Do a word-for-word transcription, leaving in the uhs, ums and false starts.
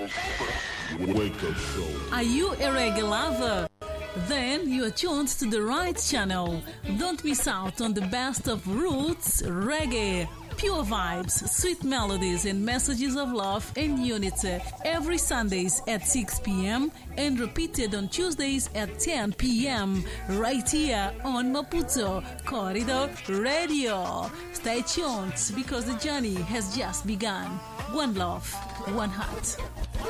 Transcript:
Wake up show. Are you a reggae lover? Then you are tuned to the right channel. Don't miss out on the best of roots, reggae, pure vibes, sweet melodies and messages of love and unity every Sundays at six p.m. and repeated on Tuesdays at ten p.m. right here on Maputo Corridor Radio. Stay tuned because the journey has just begun. One love, one heart.